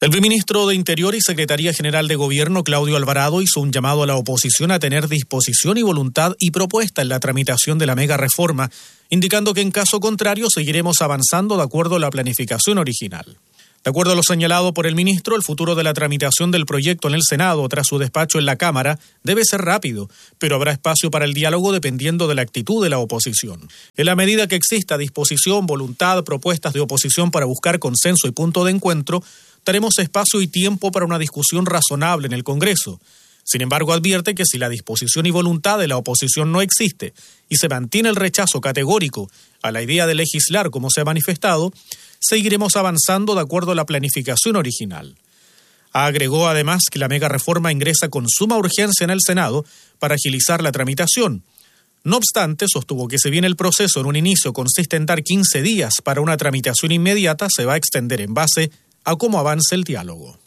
El ministro de Interior y Secretaría General de Gobierno, Claudio Alvarado, hizo un llamado a la oposición a tener disposición y voluntad y propuesta en la tramitación de la mega reforma, indicando que en caso contrario seguiremos avanzando de acuerdo a la planificación original. De acuerdo a lo señalado por el ministro, el futuro de la tramitación del proyecto en el Senado tras su despacho en la Cámara debe ser rápido, pero habrá espacio para el diálogo dependiendo de la actitud de la oposición. En la medida que exista disposición, voluntad, propuestas de oposición para buscar consenso y punto de encuentro, daremos espacio y tiempo para una discusión razonable en el Congreso. Sin embargo, advierte que si la disposición y voluntad de la oposición no existe y se mantiene el rechazo categórico a la idea de legislar como se ha manifestado, seguiremos avanzando de acuerdo a la planificación original. Agregó además que la mega reforma ingresa con suma urgencia en el Senado para agilizar la tramitación. No obstante, sostuvo que si bien el proceso en un inicio consiste en dar 15 días para una tramitación inmediata, se va a extender en base a cómo avance el diálogo.